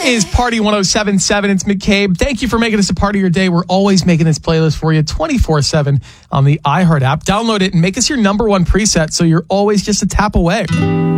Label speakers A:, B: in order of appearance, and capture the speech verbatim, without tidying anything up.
A: is Party one oh seven point seven. It's McCabe. Thank you for making us a part of your day. We're always making this playlist for you twenty-four seven on the iHeart app. Download it and make us your number one preset so you're always just a tap away.